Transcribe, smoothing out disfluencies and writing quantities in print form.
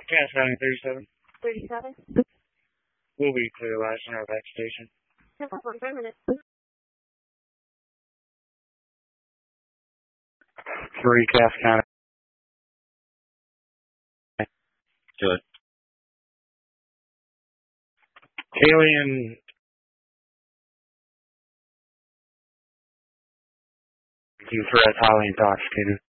Gas 937. 37? We'll be clear last in our back station. 45 minutes. 3 Gas County. Good. Alien. You for as highly intoxicated.